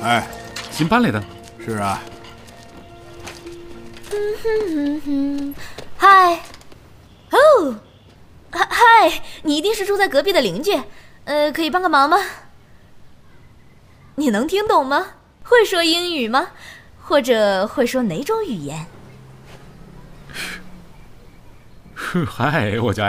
哎， 新搬来的？ 是啊。 嗨，哦，嗨，你一定是住在隔壁的邻居，可以帮个忙吗？你能听懂吗？会说英语吗？或者会说哪种语言？ 嗨，我叫